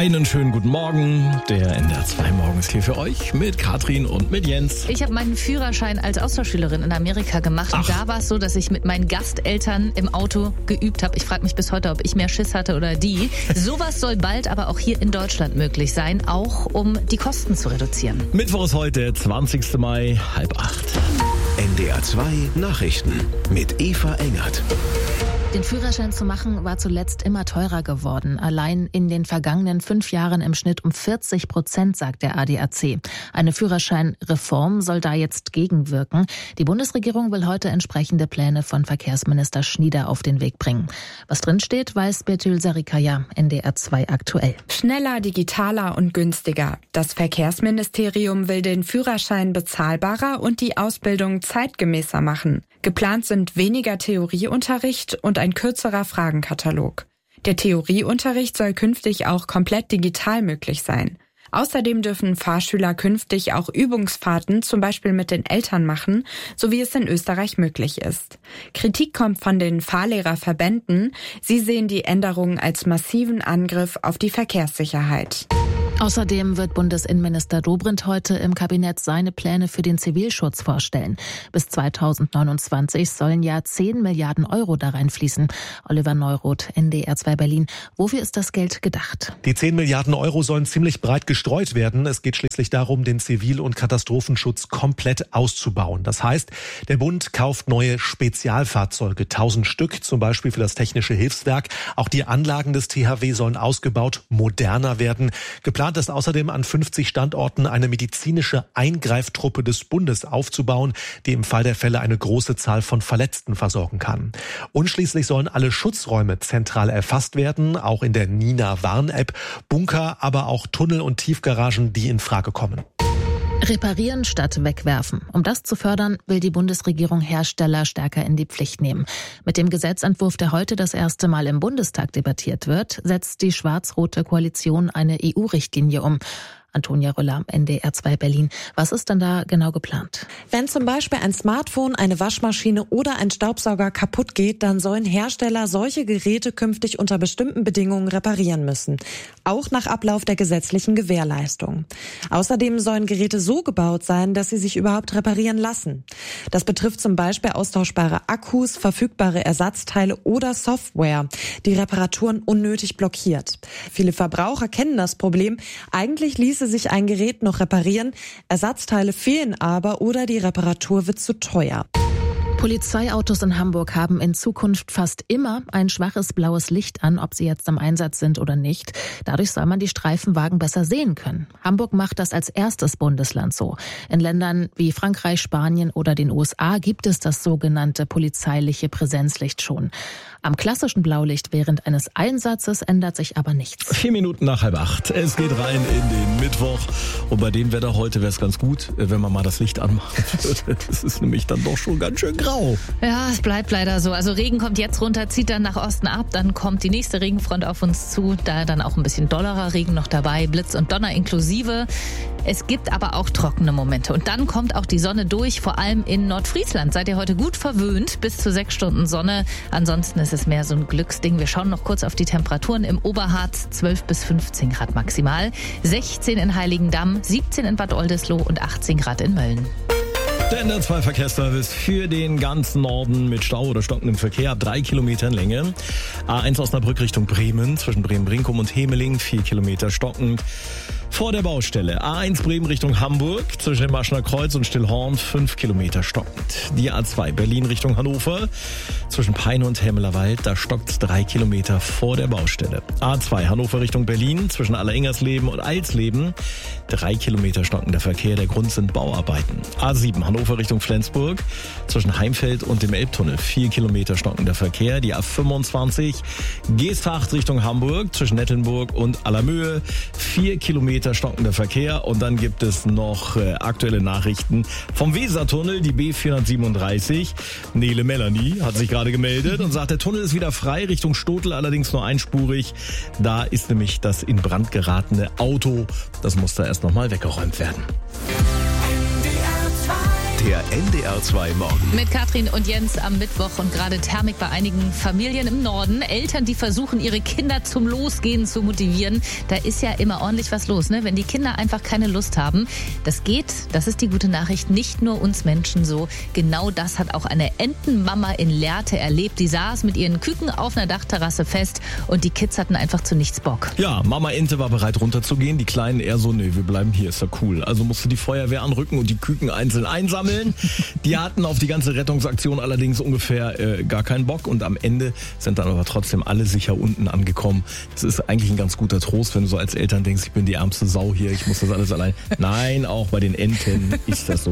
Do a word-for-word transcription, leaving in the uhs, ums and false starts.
Einen schönen guten Morgen. Der N D R zwei Morgen ist hier für euch mit Katrin und mit Jens. Ich habe meinen Führerschein als Austauschschülerin in Amerika gemacht. Ach. Und da war es so, dass ich mit meinen Gasteltern im Auto geübt habe. Ich frage mich bis heute, ob ich mehr Schiss hatte oder die. Sowas soll bald aber auch hier in Deutschland möglich sein, auch um die Kosten zu reduzieren. Mittwoch ist heute, zwanzigster Mai, halb acht. N D R zwei Nachrichten mit Eva Engert. Den Führerschein zu machen war zuletzt immer teurer geworden. Allein in den vergangenen fünf Jahren im Schnitt um vierzig Prozent, sagt der A D A C. Eine Führerscheinreform soll da jetzt gegenwirken. Die Bundesregierung will heute entsprechende Pläne von Verkehrsminister Schnieder auf den Weg bringen. Was drinsteht, weiß Betül Sarikaya, N D R zwei aktuell. Schneller, digitaler und günstiger. Das Verkehrsministerium will den Führerschein bezahlbarer und die Ausbildung zeitgemäßer machen. Geplant sind weniger Theorieunterricht und ein kürzerer Fragenkatalog. Der Theorieunterricht soll künftig auch komplett digital möglich sein. Außerdem dürfen Fahrschüler künftig auch Übungsfahrten zum Beispiel mit den Eltern machen, so wie es in Österreich möglich ist. Kritik kommt von den Fahrlehrerverbänden. Sie sehen die Änderungen als massiven Angriff auf die Verkehrssicherheit. Außerdem wird Bundesinnenminister Dobrindt heute im Kabinett seine Pläne für den Zivilschutz vorstellen. Bis zweitausendneunundzwanzig sollen ja zehn Milliarden Euro da reinfließen. Oliver Neuroth, N D R zwei Berlin. Wofür ist das Geld gedacht? Die zehn Milliarden Euro sollen ziemlich breit gestreut werden. Es geht schließlich darum, den Zivil- und Katastrophenschutz komplett auszubauen. Das heißt, der Bund kauft neue Spezialfahrzeuge, tausend Stück, zum Beispiel für das Technische Hilfswerk. Auch die Anlagen des T H W sollen ausgebaut, moderner werden. Geplant ist außerdem an fünfzig Standorten eine medizinische Eingreiftruppe des Bundes aufzubauen, die im Fall der Fälle eine große Zahl von Verletzten versorgen kann. Und schließlich sollen alle Schutzräume zentral erfasst werden, auch in der Nina-Warn-App, Bunker, aber auch Tunnel und Tiefgaragen, die in Frage kommen. Reparieren statt wegwerfen. Um das zu fördern, will die Bundesregierung Hersteller stärker in die Pflicht nehmen. Mit dem Gesetzentwurf, der heute das erste Mal im Bundestag debattiert wird, setzt die schwarz-rote Koalition eine E U-Richtlinie um. Antonia Röller, N D R zwei Berlin. Was ist denn da genau geplant? Wenn zum Beispiel ein Smartphone, eine Waschmaschine oder ein Staubsauger kaputt geht, dann sollen Hersteller solche Geräte künftig unter bestimmten Bedingungen reparieren müssen. Auch nach Ablauf der gesetzlichen Gewährleistung. Außerdem sollen Geräte so gebaut sein, dass sie sich überhaupt reparieren lassen. Das betrifft zum Beispiel austauschbare Akkus, verfügbare Ersatzteile oder Software, die Reparaturen unnötig blockiert. Viele Verbraucher kennen das Problem. Eigentlich ließe sich ein Gerät noch reparieren, Ersatzteile fehlen aber oder die Reparatur wird zu teuer. Polizeiautos in Hamburg haben in Zukunft fast immer ein schwaches blaues Licht an, ob sie jetzt im Einsatz sind oder nicht. Dadurch soll man die Streifenwagen besser sehen können. Hamburg macht das als erstes Bundesland so. In Ländern wie Frankreich, Spanien oder den U S A gibt es das sogenannte polizeiliche Präsenzlicht schon. Am klassischen Blaulicht während eines Einsatzes ändert sich aber nichts. Vier Minuten nach halb acht. Es geht rein in den Mittwoch. Und bei dem Wetter heute wäre es ganz gut, wenn man mal das Licht anmachen würde. Das ist nämlich dann doch schon ganz schön grau. Ja, es bleibt leider so. Also Regen kommt jetzt runter, zieht dann nach Osten ab. Dann kommt die nächste Regenfront auf uns zu. Da dann auch ein bisschen dollerer Regen noch dabei. Blitz und Donner inklusive. Es gibt aber auch trockene Momente. Und dann kommt auch die Sonne durch, vor allem in Nordfriesland. Seid ihr heute gut verwöhnt, bis zu sechs Stunden Sonne. Ansonsten ist es mehr so ein Glücksding. Wir schauen noch kurz auf die Temperaturen. Im Oberharz zwölf bis fünfzehn Grad maximal. sechzehn in Heiligendamm, siebzehn in Bad Oldesloe und achtzehn Grad in Mölln. Der N D R zwei Verkehrsservice für den ganzen Norden mit Stau oder stockendem Verkehr ab drei Kilometern Länge. A eins Osnabrück Richtung Bremen, zwischen Bremen-Brinkum und Hemeling, vier Kilometer stockend. Vor der Baustelle A eins Bremen Richtung Hamburg, zwischen dem Maschner Kreuz und Stillhorn, fünf Kilometer stockend. Die A zwei Berlin Richtung Hannover, zwischen Peine und Helmelerwald, da stockt drei Kilometer vor der Baustelle. A zwei Hannover Richtung Berlin, zwischen Alleringersleben und Eilsleben, drei Kilometer stockender Verkehr, der Grund sind Bauarbeiten. A sieben Hannover Richtung Flensburg, zwischen Heimfeld und dem Elbtunnel, vier Kilometer stockender Verkehr. Die A fünfundzwanzig Geesthacht Richtung Hamburg, zwischen Nettelnburg und Allermöhe, vier Kilometer stockender Verkehr. Und dann gibt es noch äh, aktuelle Nachrichten vom Wesertunnel, die B vierhundertsiebenunddreißig. Nele Melanie hat sich gerade gemeldet und sagt, der Tunnel ist wieder frei Richtung Stotel, allerdings nur einspurig. Da ist nämlich das in Brand geratene Auto. Das muss da erst noch mal weggeräumt werden. Der N D R zwei Morgen. Mit Katrin und Jens am Mittwoch und gerade Thermik bei einigen Familien im Norden. Eltern, die versuchen, ihre Kinder zum Losgehen zu motivieren. Da ist ja immer ordentlich was los, ne? Wenn die Kinder einfach keine Lust haben. Das geht, das ist die gute Nachricht, nicht nur uns Menschen so. Genau das hat auch eine Entenmama in Lehrte erlebt. Die saß mit ihren Küken auf einer Dachterrasse fest und die Kids hatten einfach zu nichts Bock. Ja, Mama Ente war bereit runterzugehen. Die Kleinen eher so, nee, wir bleiben hier, ist ja cool. Also musste die Feuerwehr anrücken und die Küken einzeln einsammeln. Die hatten auf die ganze Rettungsaktion allerdings ungefähr äh, gar keinen Bock und am Ende sind dann aber trotzdem alle sicher unten angekommen. Das ist eigentlich ein ganz guter Trost, wenn du so als Eltern denkst, ich bin die ärmste Sau hier, ich muss das alles allein. Nein, auch bei den Enten ist das so.